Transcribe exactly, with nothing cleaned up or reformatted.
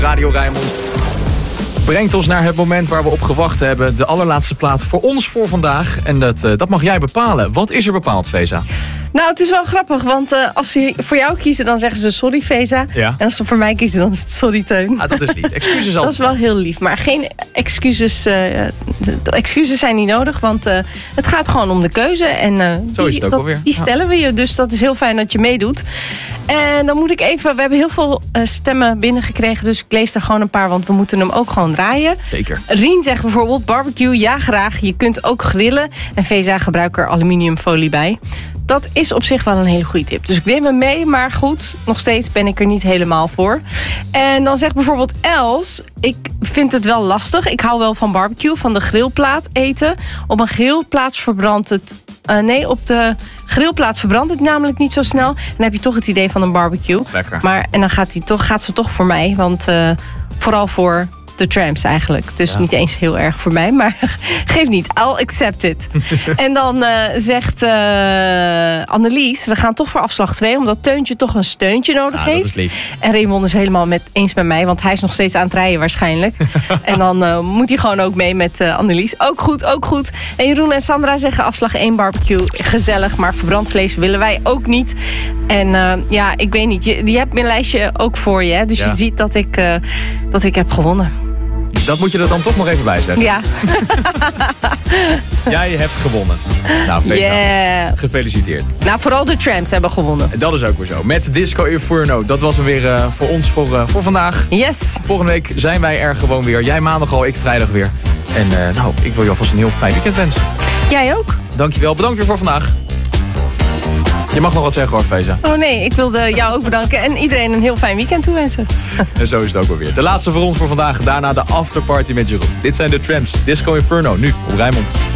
Radio Rijnmond brengt ons naar het moment waar we op gewacht hebben. De allerlaatste plaat voor ons voor vandaag. En dat, uh, dat mag jij bepalen. Wat is er bepaald, Feza? Nou, het is wel grappig, want uh, als ze voor jou kiezen, dan zeggen ze sorry, Feza. Ja. En als ze voor mij kiezen, dan is het sorry, Teun. Ah, dat is lief. Excuses al. Dat is wel heel lief, maar geen excuses. Uh, de excuses zijn niet nodig, want uh, het gaat gewoon om de keuze. En uh, Zo is het ook dat, alweer. Die stellen we je, dus dat is heel fijn dat je meedoet. En dan moet ik even, we hebben heel veel uh, stemmen binnengekregen, dus ik lees er gewoon een paar, want we moeten hem ook gewoon draaien. Zeker. Rien zegt bijvoorbeeld, barbecue, ja graag. Je kunt ook grillen. En Feza gebruikt er aluminiumfolie bij. Dat is op zich wel een hele goede tip. Dus ik neem hem mee, maar goed, nog steeds ben ik er niet helemaal voor. En dan zegt bijvoorbeeld Els, ik vind het wel lastig. Ik hou wel van barbecue, van de grillplaat eten. Op een grillplaat verbrandt het... Uh, nee, op de grillplaat verbrandt het namelijk niet zo snel. En dan heb je toch het idee van een barbecue. Lekker. Maar, en dan gaat, die toch, gaat ze toch voor mij, want uh, vooral voor... de Tramps eigenlijk. Dus ja. Niet eens heel erg voor mij. Maar geef niet. I'll accept it. En dan uh, zegt uh, Annelies, we gaan toch voor afslag twee. Omdat Teuntje toch een steuntje nodig ja, heeft. Dat is lief. En Raymond is helemaal met, eens met mij. Want hij is nog steeds aan het rijden waarschijnlijk. En dan uh, moet hij gewoon ook mee met uh, Annelies. Ook goed, ook goed. En Jeroen en Sandra zeggen afslag één barbecue. Gezellig, maar verbrand vlees willen wij ook niet. En uh, ja, ik weet niet. Je, je hebt mijn lijstje ook voor je. Hè? Dus ja. Je ziet dat ik, uh, dat ik heb gewonnen. Dat moet je er dan toch nog even bij zeggen. Ja. Jij hebt gewonnen. Nou, Feza, yeah. Gefeliciteerd. Nou, vooral de Tramps hebben gewonnen. Dat is ook weer zo. Met Disco Inferno. Dat was hem weer uh, voor ons voor, uh, voor vandaag. Yes. Volgende week zijn wij er gewoon weer. Jij maandag al, ik vrijdag weer. En uh, nou, ik wil je alvast een heel fijn weekend wensen. Jij ook. Dankjewel. Bedankt weer voor vandaag. Je mag nog wat zeggen hoor, Feza. Oh nee, ik wilde jou ook bedanken en iedereen een heel fijn weekend toewensen. En zo is het ook alweer. De laatste voor ons voor vandaag. Daarna de afterparty met Jeroen. Dit zijn de Tramps. Disco Inferno. Nu op Rijnmond.